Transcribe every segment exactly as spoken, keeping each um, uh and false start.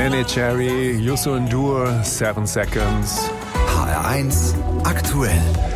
Neneh Cherry, Youssou N'Dour, Seven Seconds. H R eins aktuell.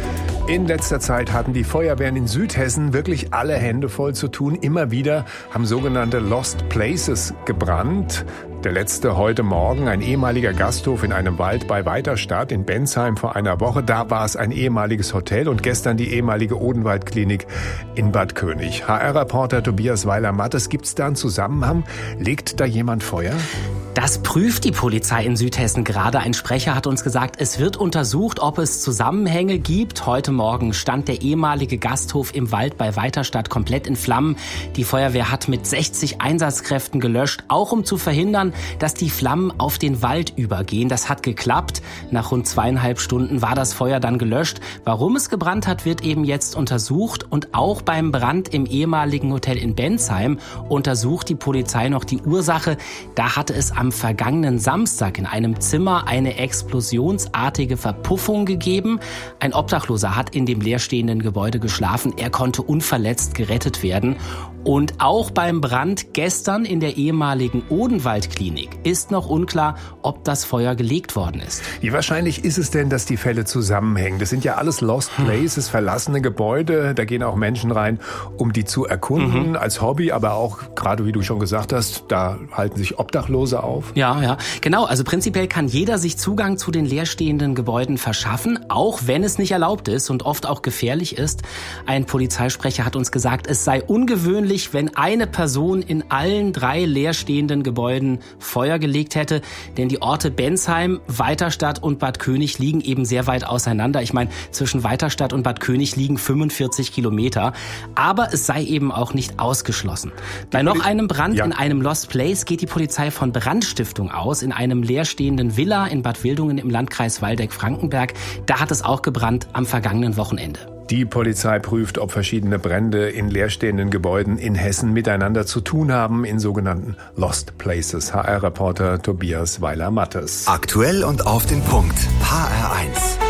In letzter Zeit hatten die Feuerwehren in Südhessen wirklich alle Hände voll zu tun. Immer wieder haben sogenannte Lost Places gebrannt. Der letzte heute Morgen, ein ehemaliger Gasthof in einem Wald bei Weiterstadt in Bensheim vor einer Woche. Da war es ein ehemaliges Hotel und gestern die ehemalige Odenwaldklinik in Bad König. H R-Reporter Tobias Weiler-Mattes, gibt's da einen Zusammenhang? Legt da jemand Feuer? Das prüft die Polizei in Südhessen gerade. Ein Sprecher hat uns gesagt, es wird untersucht, ob es Zusammenhänge gibt. Heute Morgen stand der ehemalige Gasthof im Wald bei Weiterstadt komplett in Flammen. Die Feuerwehr hat mit sechzig Einsatzkräften gelöscht, auch um zu verhindern, dass die Flammen auf den Wald übergehen. Das hat geklappt. Nach rund zweieinhalb Stunden war das Feuer dann gelöscht. Warum es gebrannt hat, wird eben jetzt untersucht. Und auch beim Brand im ehemaligen Hotel in Bensheim untersucht die Polizei noch die Ursache. Da hatte es am vergangenen Samstag in einem Zimmer eine explosionsartige Verpuffung gegeben. Ein Obdachloser hat in dem leerstehenden Gebäude geschlafen. Er konnte unverletzt gerettet werden. Und auch beim Brand gestern in der ehemaligen Odenwaldklinik ist noch unklar, ob das Feuer gelegt worden ist. Wie wahrscheinlich ist es denn, dass die Fälle zusammenhängen? Das sind ja alles Lost Places, verlassene Gebäude. Da gehen auch Menschen rein, um die zu erkunden, mhm. als Hobby. Aber auch, gerade wie du schon gesagt hast, da halten sich Obdachlose auf. Ja, ja, genau. Also prinzipiell kann jeder sich Zugang zu den leerstehenden Gebäuden verschaffen, auch wenn es nicht erlaubt ist und oft auch gefährlich ist. Ein Polizeisprecher hat uns gesagt, es sei ungewöhnlich, wenn eine Person in allen drei leerstehenden Gebäuden Feuer gelegt hätte. Denn die Orte Bensheim, Weiterstadt und Bad König liegen eben sehr weit auseinander. Ich meine, zwischen Weiterstadt und Bad König liegen fünfundvierzig Kilometer. Aber es sei eben auch nicht ausgeschlossen. Bei noch einem Brand ja. in einem Lost Place geht die Polizei von Brandstiftung aus. In einem leerstehenden Villa in Bad Wildungen im Landkreis Waldeck-Frankenberg. Da hat es auch gebrannt am vergangenen Wochenende. Die Polizei prüft, ob verschiedene Brände in leerstehenden Gebäuden in Hessen miteinander zu tun haben, in sogenannten Lost Places. H R-Reporter Tobias Weiler-Mattes. Aktuell und auf den Punkt. H R eins.